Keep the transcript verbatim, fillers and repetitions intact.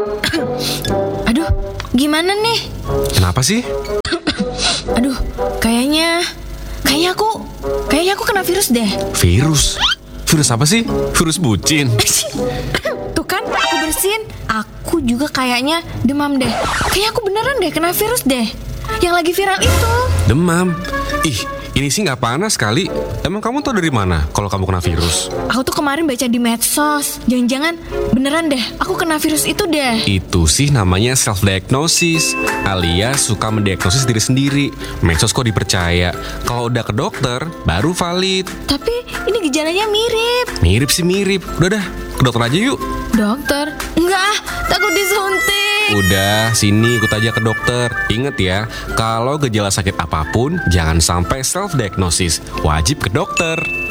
Aduh, gimana nih? Kenapa sih? Aduh, kayaknya Kayaknya aku Kayaknya aku kena virus deh. Virus? Virus apa sih? Virus bucin? Tuh kan, aku bersihin. Aku juga kayaknya demam deh. Kayaknya aku beneran deh kena virus deh. Yang lagi viral itu. Demam? Ih, ini sih gak panas kali. Emang kamu tahu dari mana kalau kamu kena virus? Aku tuh kemarin baca di medsos. Jangan-jangan beneran deh aku kena virus itu deh. Itu sih namanya self-diagnosis, alias suka mendiagnosis diri sendiri. Medsos kok dipercaya. Kalau udah ke dokter, baru valid. Tapi ini gejalanya mirip. Mirip sih mirip. Udah dah, ke dokter aja yuk. Dokter? Enggak ah, takut disuntik. Udah, sini ikut aja ke dokter. Ingat ya, kalau gejala sakit apapun, jangan sampai self-diagnosis. Wajib ke dokter.